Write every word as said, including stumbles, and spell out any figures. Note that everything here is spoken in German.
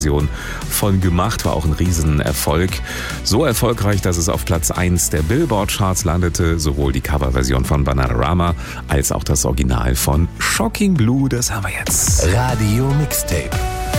von gemacht, war auch ein Riesenerfolg. So erfolgreich, dass es auf Platz eins der Billboard-Charts landete, sowohl die Coverversion von Bananarama als auch das Original von Shocking Blue. Das haben wir jetzt. Radio Mixtape.